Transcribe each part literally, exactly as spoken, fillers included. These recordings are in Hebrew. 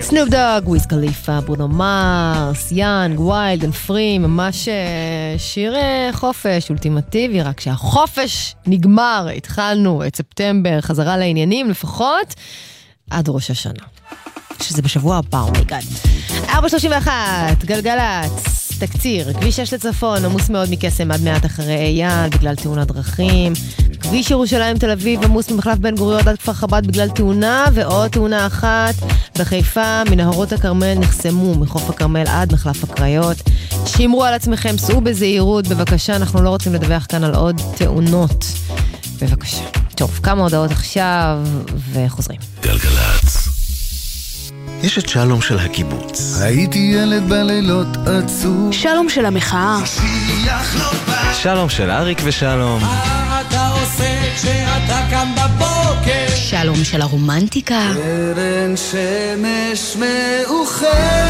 סנופ דוג, וויז קליפה, ברונו מרס, יאנג, ויילד אנד פרי, ממש שיר חופש אולטימטיבי, רק שהחופש נגמר, התחלנו את ספטמבר, חזרה לעניינים לפחות עד ראש השנה, שזה בשבוע הבא, אומייגאד. ארבע שלושים ואחת, גלגלץ, תקציר, כביש שש לצפון, עמוס מאוד מקסם עד מעט אחרי אייל בגלל תאונת דרכים, כביש ירושלים תל אביב עמוס ממחלף בן גוריון עד כפר חב"ד בגלל תאונה, ועוד תאונה אחת בחיפה, מנהרות הכרמל נחסמו מחוף הכרמל עד מחלף הקריות. שימרו על עצמכם, סעו בזהירות בבקשה, אנחנו לא רוצים לדווח כאן על עוד תאונות, בבקשה. טוב, כמה הודעות עכשיו וחוזרים. גלגלץ. יש את שלום של הקיבוץ. הייתי ילד בלילות עצוב. שלום של המחאה. שלום של אריק ושלום. מה אתה עושה כשאתה קם בבוקר? שלום של הרומנטיקה. קרן שמש מאוחרת.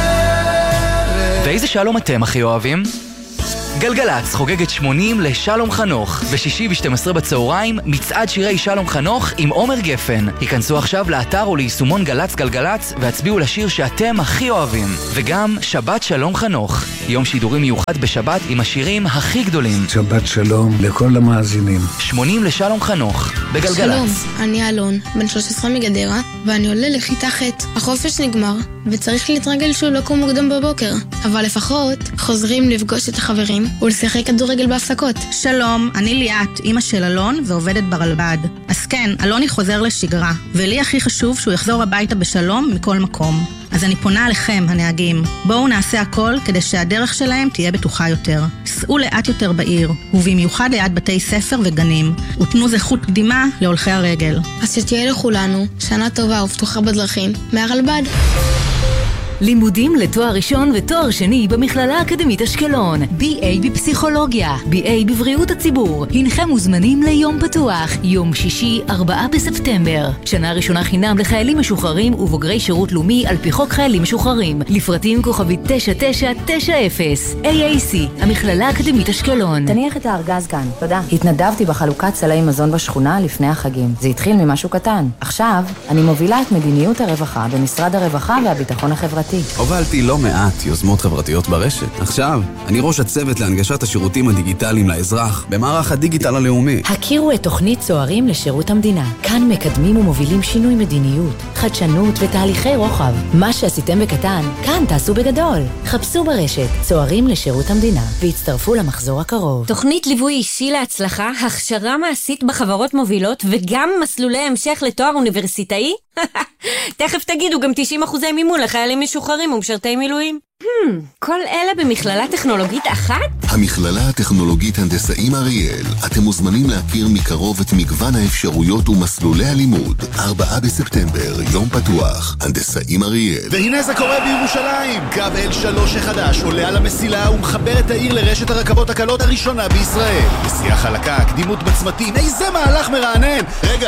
ואיזה שלום אתם הכי אוהבים? גלגלץ חוגגת שמונים לשלום חנוך, בשישי ב-שתים עשרה בצהריים מצעד שירי שלום חנוך עם עומר גפן. היכנסו עכשיו לאתר או ליישומון גלץ גלגלץ והצביעו לשיר שאתם הכי אוהבים. וגם שבת שלום חנוך, יום שידורים מיוחד בשבת עם השירים הכי גדולים. שבת שלום לכל המאזינים. שמונים לשלום חנוך בגלגלץ. שלום, אני אלון, בן שלוש עשרה מגדרה, ואני עולה לכיתה ח'. החופש נגמר וצריך להתרגל שהוא לא קום מוקדם בבוקר, אבל לפחות חוזרים לפגוש את החברים ולשחק כדורגל בהפסקות. שלום, אני ליאת, אמא של אלון ועובדת ברלב"ד. אז כן, אלוני חוזר לשגרה, ולי הכי חשוב שהוא יחזור הביתה בשלום מכל מקום. אז אני פונה עליכם, הנהגים. בואו נעשה הכל כדי שהדרך שלהם תהיה בטוחה יותר. סעו לאט יותר בעיר, ובמיוחד ליד בתי ספר וגנים, ותנו זכות קדימה להולכי הרגל. אז שתהיה לכולנו שנה טובה ובטוחה בדרכים מהרלב"ד. לימודים לתואר ראשון ותואר שני במכללה האקדמית אשקלון. בי איי בפסיכולוגיה, בי איי בבריאות הציבור. הנכם מוזמנים ליום פתוח, יום שישי, ארבעה בספטמבר. שנה ראשונה חינם לחיילים משוחררים ובוגרי שירות לאומי על פי חוק חיילים משוחררים. לפרטים כוכבית תשע תשע תשע אפס. איי איי סי, המכללה האקדמית אשקלון. תניח את הארגז כאן, תודה. התנדבתי בחלוקת סלי מזון בשכונה לפני החגים. זה התחיל ממשהו קטן. עכשיו אני מובילה את מדיניות הרווחה במשרד הרווחה והביטחון החברתי. הובלתי לא מעט יוזמות חברתיות ברשת. עכשיו, אני ראש הצוות להנגשת השירותים הדיגיטליים לאזרח במערך הדיגיטל הלאומי. הכירו את תוכנית צוערים לשירות המדינה. כאן מקדמים ומובילים שינוי מדיניות, חדשנות ותהליכי רוחב. מה שעשיתם בקטן, כאן תעשו בגדול. חפשו ברשת צוערים לשירות המדינה והצטרפו למחזור הקרוב. תוכנית ליווי אישי להצלחה, הכשרה מעשית בחברות מובילות וגם מסלולי המשך לתואר אוניברסיטאי? תכף תגידו גם תשעים אחוזי מימון לחיילים משוחררים ומשרתי מילואים. Hmm, כל אלה במכללה טכנולוגית אחת? המכללה הטכנולוגית הנדסאים אריאל. אתם מוזמנים להכיר מקרוב את מגוון האפשרויות ומסלולי הלימוד. ארבעה בספטמבר, יום פתוח, הנדסאים אריאל. והנה זה קורה בירושלים. קו אל שלוש החדש עולה על המסילה ומחבר את העיר לרשת הרכבות הקלות הראשונה בישראל. נסיעה חלקה, קדימות בצמתים, איזה מהלך מרענן. רגע,